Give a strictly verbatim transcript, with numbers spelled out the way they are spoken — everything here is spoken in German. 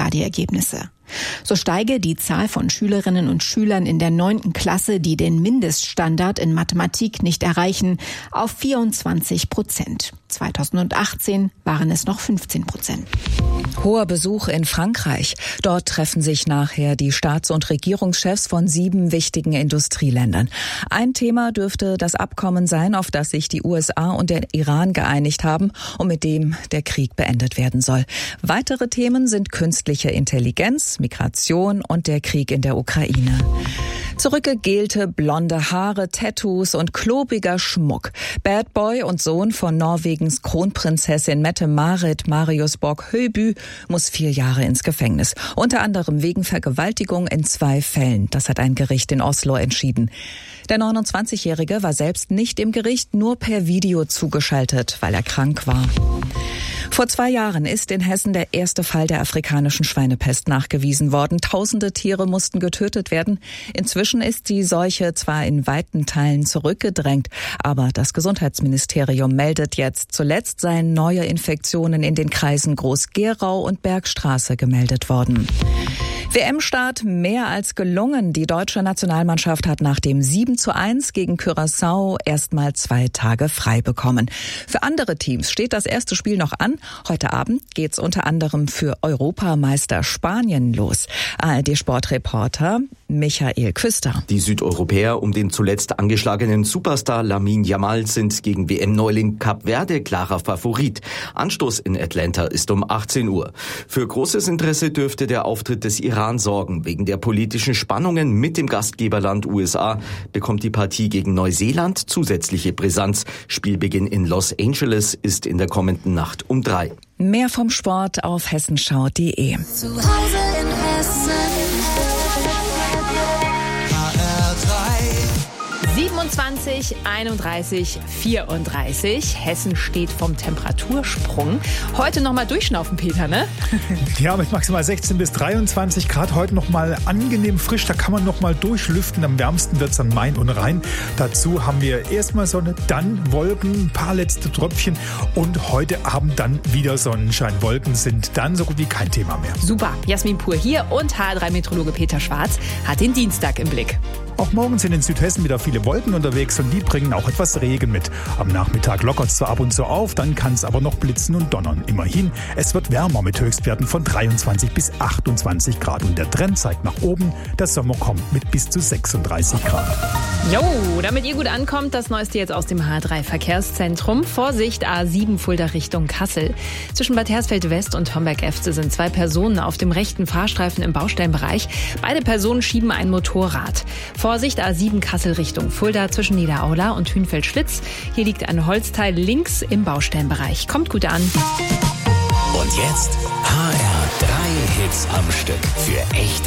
die Ergebnisse. So steige die Zahl von Schülerinnen und Schülern in der neunten Klasse, die den Mindeststandard in Mathematik nicht erreichen, auf vierundzwanzig Prozent. zweitausendachtzehn waren es noch fünfzehn Prozent. Hoher Besuch in Frankreich. Dort treffen sich nachher die Staats- und Regierungschefs von sieben wichtigen Industrieländern. Ein Thema dürfte das Abkommen sein, auf das sich die U S A und der Iran geeinigt haben und mit dem der Krieg beendet werden soll. Weitere Themen sind künstliche Intelligenz, Migration und der Krieg in der Ukraine. Zurückgegelte blonde Haare, Tattoos und klobiger Schmuck. Bad Boy und Sohn von Norwegens Kronprinzessin Mette-Marit, Marius Borg-Høiby, muss vier Jahre ins Gefängnis. Unter anderem wegen Vergewaltigung in zwei Fällen. Das hat ein Gericht in Oslo entschieden. Der neunundzwanzigjährige war selbst nicht im Gericht, nur per Video zugeschaltet, weil er krank war. Vor zwei Jahren ist in Hessen der erste Fall der afrikanischen Schweinepest nachgewiesen worden. Tausende Tiere mussten getötet werden. Inzwischen ist die Seuche zwar in weiten Teilen zurückgedrängt, aber das Gesundheitsministerium meldet jetzt, zuletzt seien neue Infektionen in den Kreisen Groß-Gerau und Bergstraße gemeldet worden. W M-Start mehr als gelungen. Die deutsche Nationalmannschaft hat nach dem sieben zu eins gegen Curaçao erstmal zwei Tage frei bekommen. Für andere Teams steht das erste Spiel noch an. Heute Abend geht's unter anderem für Europameister Spanien los. A R D-Sportreporter Michael Küster. Die Südeuropäer um den zuletzt angeschlagenen Superstar Lamine Yamal sind gegen W M-Neuling Kap Verde klarer Favorit. Anstoß in Atlanta ist um achtzehn Uhr. Für großes Interesse dürfte der Auftritt des Iran sorgen. Wegen der politischen Spannungen mit dem Gastgeberland U S A bekommt die Partie gegen Neuseeland zusätzliche Brisanz. Spielbeginn in Los Angeles ist in der kommenden Nacht um drei. Mehr vom Sport auf hessenschau punkt de. Zu Hause in Hessen. siebenundzwanzig, einunddreißig, vierunddreißig. Hessen steht vom Temperatursprung. Heute nochmal durchschnaufen, Peter, ne? Ja, mit maximal sechzehn bis dreiundzwanzig Grad. Heute nochmal angenehm frisch. Da kann man nochmal durchlüften. Am wärmsten wird es an Main und Rhein. Dazu haben wir erstmal Sonne, dann Wolken, ein paar letzte Tröpfchen. Und heute Abend dann wieder Sonnenschein. Wolken sind dann so gut wie kein Thema mehr. Super. Jasmin Pur hier und H R drei Meteorologe Peter Schwarz hat den Dienstag im Blick. Auch morgen sind in Südhessen wieder viele Wolken unterwegs und die bringen auch etwas Regen mit. Am Nachmittag lockert es zwar ab und zu auf, dann kann es aber noch blitzen und donnern. Immerhin, es wird wärmer mit Höchstwerten von dreiundzwanzig bis achtundzwanzig Grad. Und der Trend zeigt nach oben, der Sommer kommt mit bis zu sechsunddreißig Grad. Jo, damit ihr gut ankommt, das Neueste jetzt aus dem H R drei Verkehrszentrum. Vorsicht, A sieben Fulda Richtung Kassel. Zwischen Bad Hersfeld West und Homberg-Efze sind zwei Personen auf dem rechten Fahrstreifen im Baustellenbereich. Beide Personen schieben ein Motorrad. Vorsicht, A sieben Kassel Richtung Fulda zwischen Niederaula und Hünfeld-Schwitz. Hier liegt ein Holzteil links im Baustellenbereich. Kommt gut an. Und jetzt H R drei Hits am Stück für echte